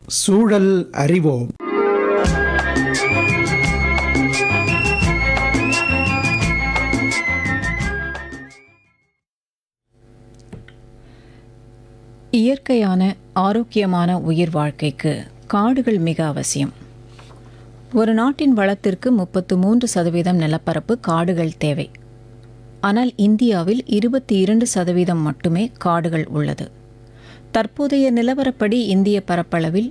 சூழல் அறிவோம். இயற்கையான ஆரோக்கியமான உயிர் வாழ்க்கைக்கு காடுகள் மிக அவசியம். ஒரு நாட்டின் வளத்திற்கு 33% நிலப்பரப்பு காடுகள் தேவை. ஆனால் இந்தியாவில் 22% மட்டுமே காடுகள் உள்ளது. தற்போதைய நிலவரப்படி இந்திய பரப்பளவில்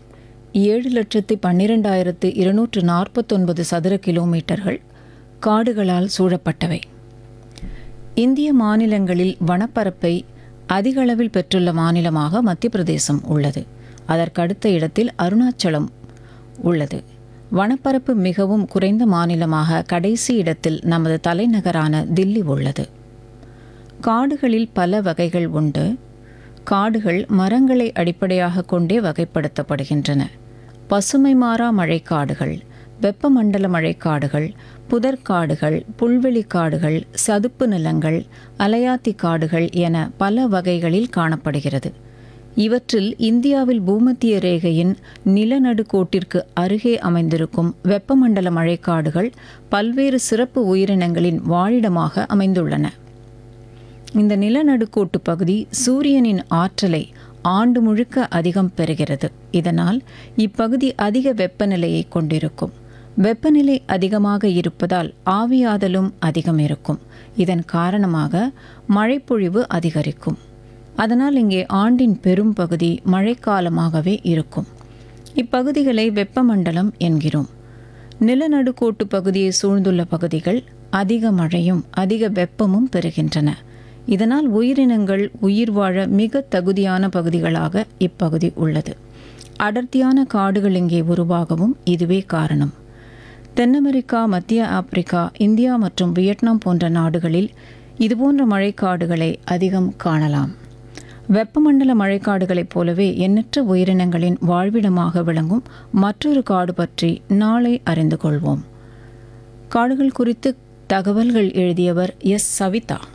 7,12,249 சதுர கிலோமீட்டர்கள் காடுகளால் சூழப்பட்டவை. இந்திய மாநிலங்களில் வனப்பரப்பை அதிக அளவில் பெற்றுள்ள மாநிலமாக மத்திய பிரதேசம் உள்ளது. அதற்கடுத்த இடத்தில் அருணாச்சலம் உள்ளது. வனப்பரப்பு மிகவும் குறைந்த மாநிலமாக கடைசி இடத்தில் நமது தலைநகரான தில்லி உள்ளது. காடுகளில் பல வகைகள் உண்டு. காடுகள் மரங்களை அடிப்படையாக கொண்டே வகைப்படுத்தப்படுகின்றன. பசுமை மாறா மழைக்காடுகள், வெப்பமண்டல மழைக்காடுகள், புதற்காடுகள், புல்வெளி காடுகள், சதுப்பு நிலங்கள், அலையாத்தி காடுகள் என பல வகைகளில் காணப்படுகிறது. இவற்றில் இந்தியாவில் பூமத்திய ரேகையின் நிலநடுக்கோட்டிற்கு அருகே அமைந்திருக்கும் வெப்பமண்டல மழைக்காடுகள் பல்வேறு சிறப்பு உயிரினங்களின் வாழிடமாக அமைந்துள்ளன. இந்த நிலநடுக்கோட்டு பகுதி சூரியனின் ஆற்றலை ஆண்டு முழுக்க அதிகம் பெறுகிறது. இதனால் இப்பகுதி அதிக வெப்பநிலையை கொண்டிருக்கும். வெப்பநிலை அதிகமாக இருப்பதால் ஆவியாதலும் அதிகம் இருக்கும். இதன் காரணமாக மழைப்பொழிவு அதிகரிக்கும். அதனால் இங்கே ஆண்டின் பெரும் பகுதி மழைக்காலமாகவே இருக்கும். இப்பகுதிகளை வெப்பமண்டலம் என்கிறோம். நிலநடுக்கோட்டு பகுதியை சூழ்ந்துள்ள பகுதிகள் அதிக மழையும் அதிக வெப்பமும் பெறுகின்றன. இதனால் உயிரினங்கள் உயிர் வாழ மிக தகுதியான பகுதிகளாக இப்பகுதி உள்ளது. அடர்த்தியான காடுகள் இங்கே உருவாகவும் இதுவே காரணம். தென் அமெரிக்கா, மத்திய ஆப்பிரிக்கா, இந்தியா மற்றும் வியட்நாம் போன்ற நாடுகளில் இதுபோன்ற மழைக்காடுகளை அதிகம் காணலாம். வெப்பமண்டல மழைக்காடுகளைப் போலவே எண்ணற்ற உயிரினங்களின் வாழ்விடமாக விளங்கும் மற்றொரு காடு பற்றி நாளை அறிந்து கொள்வோம். காடுகள் குறித்து தகவல்கள் எழுதியவர் எஸ். சவிதா.